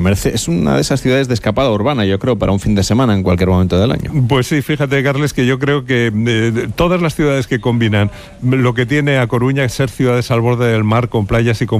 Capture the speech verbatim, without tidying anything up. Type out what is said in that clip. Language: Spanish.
Merced es una de esas ciudades de escapada urbana, yo creo, para un fin de semana en cualquier momento del año. Pues sí, fíjate, Carles, que yo creo que eh, todas las ciudades que combinan lo que tiene A Coruña es ser ciudades al borde del mar, con playas y con